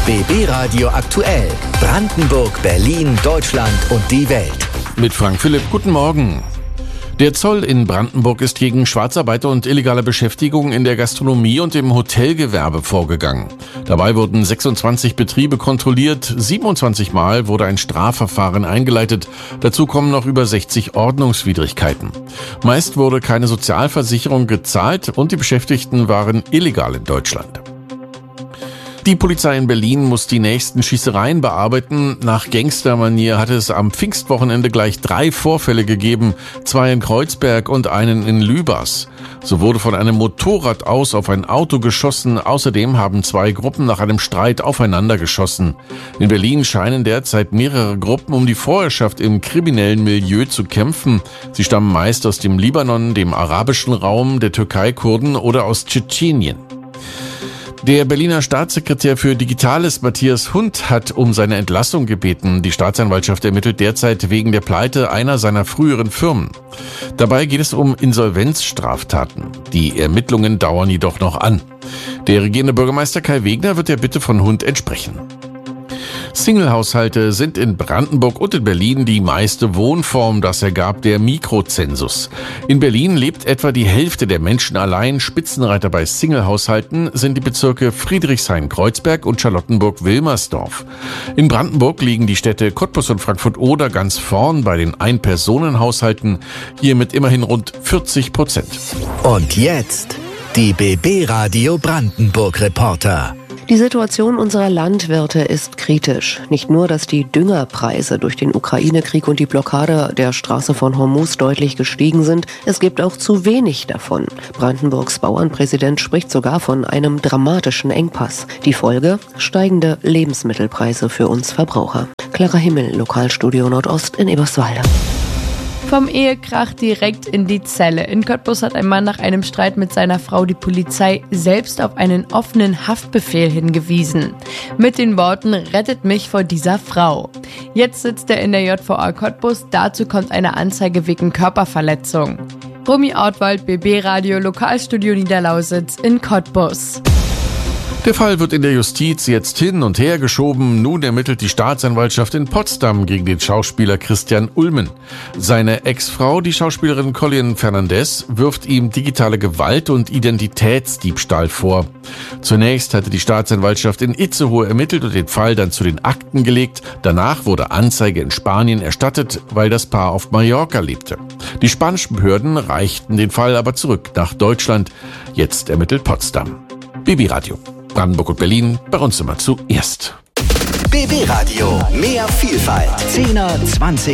BB Radio aktuell. Brandenburg, Berlin, Deutschland und die Welt. Mit Frank Philipp, guten Morgen. Der Zoll in Brandenburg ist gegen Schwarzarbeiter und illegale Beschäftigung in der Gastronomie und im Hotelgewerbe vorgegangen. Dabei wurden 26 Betriebe kontrolliert, 27 Mal wurde ein Strafverfahren eingeleitet. Dazu kommen noch über 60 Ordnungswidrigkeiten. Meist wurde keine Sozialversicherung gezahlt und die Beschäftigten waren illegal in Deutschland. Die Polizei in Berlin muss die nächsten Schießereien bearbeiten. Nach Gangstermanier hat es am Pfingstwochenende gleich 3 Vorfälle gegeben, 2 in Kreuzberg und einen in Lübars. So wurde von einem Motorrad aus auf ein Auto geschossen. Außerdem haben 2 Gruppen nach einem Streit aufeinander geschossen. In Berlin scheinen derzeit mehrere Gruppen um die Vorherrschaft im kriminellen Milieu zu kämpfen. Sie stammen meist aus dem Libanon, dem arabischen Raum, der Türkei, Kurden oder aus Tschetschenien. Der Berliner Staatssekretär für Digitales, Matthias Hundt, hat um seine Entlassung gebeten. Die Staatsanwaltschaft ermittelt derzeit wegen der Pleite einer seiner früheren Firmen. Dabei geht es um Insolvenzstraftaten. Die Ermittlungen dauern jedoch noch an. Der regierende Bürgermeister Kai Wegner wird der Bitte von Hundt entsprechen. Singlehaushalte sind in Brandenburg und in Berlin die meiste Wohnform, das ergab der Mikrozensus. In Berlin lebt etwa die Hälfte der Menschen allein. Spitzenreiter bei Singlehaushalten sind die Bezirke Friedrichshain-Kreuzberg und Charlottenburg-Wilmersdorf. In Brandenburg liegen die Städte Cottbus und Frankfurt-Oder ganz vorn bei den Ein-Personen-Haushalten, hier mit immerhin rund 40%. Und jetzt die BB Radio Brandenburg Reporter. Die Situation unserer Landwirte ist kritisch. Nicht nur, dass die Düngerpreise durch den Ukraine-Krieg und die Blockade der Straße von Hormuz deutlich gestiegen sind, es gibt auch zu wenig davon. Brandenburgs Bauernpräsident spricht sogar von einem dramatischen Engpass. Die Folge? Steigende Lebensmittelpreise für uns Verbraucher. Clara Himmel, Lokalstudio Nordost in Eberswalde. Vom Ehekrach direkt in die Zelle. In Cottbus hat ein Mann nach einem Streit mit seiner Frau die Polizei selbst auf einen offenen Haftbefehl hingewiesen. Mit den Worten: rettet mich vor dieser Frau. Jetzt sitzt er in der JVA Cottbus. Dazu kommt eine Anzeige wegen Körperverletzung. Romy Ortwald, BB Radio, Lokalstudio Niederlausitz in Cottbus. Der Fall wird in der Justiz jetzt hin und her geschoben. Nun ermittelt die Staatsanwaltschaft in Potsdam gegen den Schauspieler Christian Ulmen. Seine Ex-Frau, die Schauspielerin Colleen Fernandez, wirft ihm digitale Gewalt und Identitätsdiebstahl vor. Zunächst hatte die Staatsanwaltschaft in Itzehoe ermittelt und den Fall dann zu den Akten gelegt. Danach wurde Anzeige in Spanien erstattet, weil das Paar auf Mallorca lebte. Die spanischen Behörden reichten den Fall aber zurück nach Deutschland. Jetzt ermittelt Potsdam. BB Radio. Brandenburg und Berlin, bei uns immer zuerst. BB Radio, mehr Vielfalt. 10er, 20er.